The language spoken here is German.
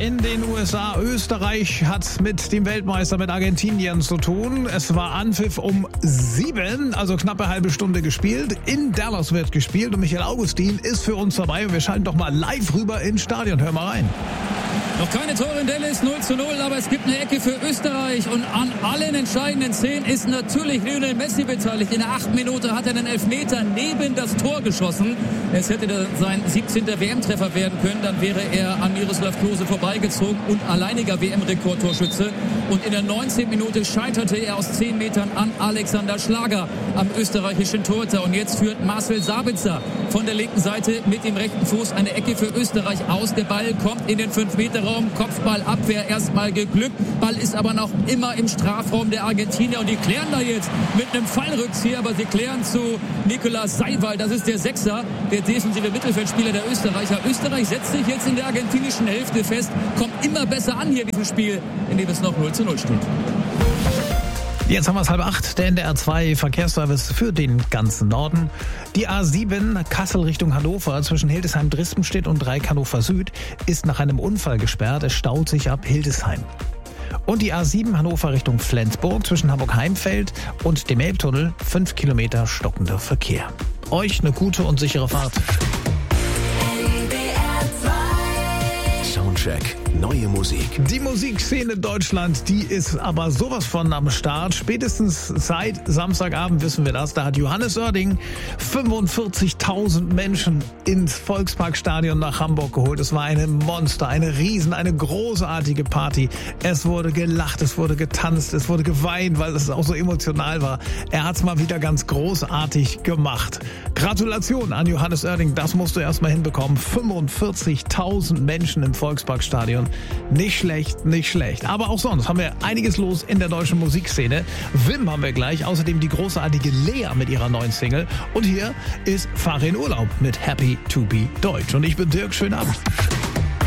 in den USA. Österreich hat mit dem Weltmeister, mit Argentinien zu tun. Es war Anpfiff um 7, also knappe halbe Stunde gespielt. In Dallas wird gespielt und Michael Augustin ist für uns dabei. Und wir schalten doch mal live rüber ins Stadion. Hör mal rein. Noch keine Tore in Dallas, 0:0, aber es gibt eine Ecke für Österreich und an allen entscheidenden Szenen ist natürlich Lionel Messi beteiligt. In der 8. Minute hat er einen Elfmeter neben das Tor geschossen. Es hätte sein 17. WM-Treffer werden können, dann wäre er an Miroslav Klose vorbeigezogen und alleiniger WM-Rekordtorschütze. Und in der 19. Minute scheiterte er aus 10 Metern an Alexander Schlager am österreichischen Torhüter. Und jetzt führt Marcel Sabitzer von der linken Seite mit dem rechten Fuß eine Ecke für Österreich aus. Der Ball kommt in den 5-Meter-Raum, Kopfballabwehr erstmal geglückt. Ball ist aber noch immer im Strafraum der Argentinier und die klären da jetzt mit einem Fallrückzieher, aber sie klären zu Nicolas Seiwald. Das ist der Sechser, der defensive Mittelfeldspieler der Österreicher. Österreich setzt sich jetzt in der argentinischen Hälfte fest, kommt immer besser an hier in diesem Spiel, in dem es noch 0:0 steht. Jetzt haben wir es 7:30, der NDR 2 Verkehrsservice für den ganzen Norden. Die A7 Kassel Richtung Hannover zwischen Hildesheim-Drispenstedt und Dreieck Hannover Süd ist nach einem Unfall gesperrt. Es staut sich ab Hildesheim. Und die A7 Hannover Richtung Flensburg zwischen Hamburg-Heimfeld und dem Elbtunnel 5 Kilometer stockender Verkehr. Euch eine gute und sichere Fahrt. Soundcheck. Neue Musik. Die Musikszene in Deutschland, die ist aber sowas von am Start. Spätestens seit Samstagabend wissen wir das. Da hat Johannes Oerding 45.000 Menschen ins Volksparkstadion nach Hamburg geholt. Es war eine Monster, eine großartige Party. Es wurde gelacht, es wurde getanzt, es wurde geweint, weil es auch so emotional war. Er hat es mal wieder ganz großartig gemacht. Gratulation an Johannes Oerding, das musst du erst mal hinbekommen. 45.000 Menschen im Volksparkstadion. Nicht schlecht, nicht schlecht. Aber auch sonst haben wir einiges los in der deutschen Musikszene. Wim haben wir gleich, außerdem die großartige Lea mit ihrer neuen Single. Und hier ist Fahre in Urlaub mit Happy to be Deutsch. Und ich bin Dirk, schönen Abend.